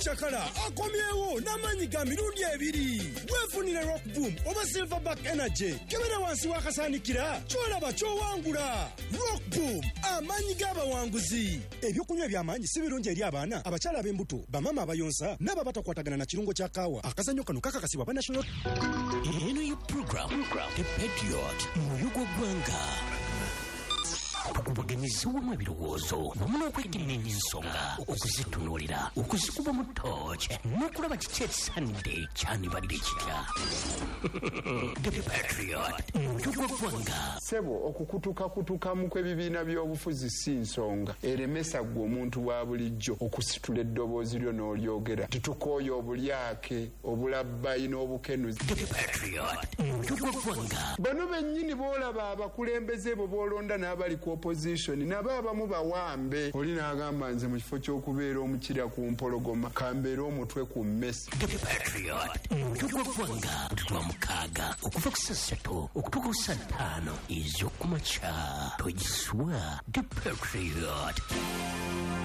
omucakala akomyewo n'amaanyi ga mirundi ebiri. Weefunire Rock Boom oba Silverback Energy. Kebera wansi w'akasaanikira ky'olaba ky'owangula. Rock Boom, amaanyi g'abawanguzi. Ebyokunywa eby'amaanyi si birungi eri abaana, abakyala ab'embuto, bamama abayonsa n'ababatakwatagana na kirungo kya kaawa. Akazannyo kano kakakasibwa ba National. Eno ye program The Patriot mu Uganda. Okubaganyiziwamu ebirowoozo wamu n'okwekenneenya ensonga okuzitunuulira okuzikuba mu tooci n'okulaba kiki ekisanidde kyanibalire kitya. The Patriot mu Uganda. Sebo okukutukakutukamu kw'ebibiina by'obufuzi si nsonga eremesa gwe omuntu wa bulijjo okusitula eddoboozi lyo n'olyogera tutukooya obulyake obulabbayi n'obukenuzi. The Patriot mu Uganda. Bano bennyini boolaba abakulembeze bo boolonda n'abali ku opposition nabo abamu bawambe oli n'agamba nze mu kifo ky'okubeera omukira ku mpologoma kambeera omutwe ku mmesi. The Patriot mu Uganda. Tutwa mukaaga okuva ku saa 3 okutuuka ku saa 5 ez'okumakya. Togiswa The Patriot.